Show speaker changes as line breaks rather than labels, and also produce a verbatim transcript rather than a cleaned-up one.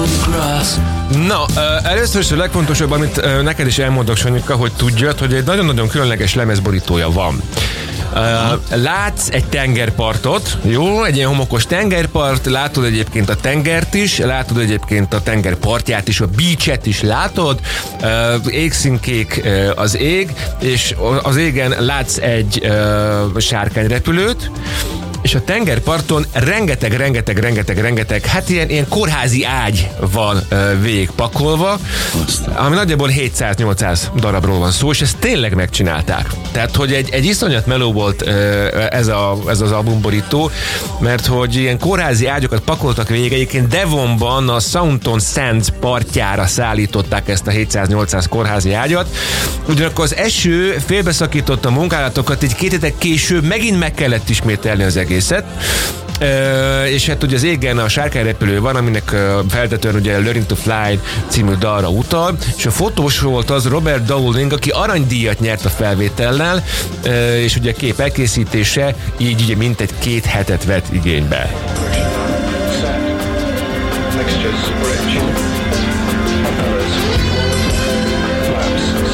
Na, először is a legfontosabb, amit neked is elmondok, Sanyika, hogy tudjad, hogy egy nagyon-nagyon különleges lemezborítója van. Uh, látsz egy tengerpartot, jó, egy ilyen homokos tengerpart, látod egyébként a tengert is, látod egyébként a tengerpartját is, a beachet is látod, uh, égszínkék uh, az ég, és az égen látsz egy uh, sárkányrepülőt, és a tengerparton rengeteg, rengeteg, rengeteg, rengeteg, hát ilyen, ilyen kórházi ágy van uh, végigpakolva, ami nagyjából hétszáz-nyolcszáz darabról van szó, és ezt tényleg megcsinálták. Tehát, hogy egy, egy iszonyat meló volt uh, ez, a, ez az albumborító, mert hogy ilyen kórházi ágyokat pakoltak végig, egyébként Devonban a Soundton Sands partjára szállították ezt a hétszáz-nyolcszáz kórházi ágyat, ugyanakkor az eső félbeszakította a munkálatokat, egy két hétek később megint meg kellett ismételni az egészet. Uh, és hát ugye az égen a sárkányrepülő van, aminek uh, feltetően ugye Learning to Fly című dalra utal, és a fotós volt az Robert Dowling, aki aranydíjat nyert a felvétellel, uh, és ugye a kép elkészítése így ugye mintegy két hetet vett igénybe.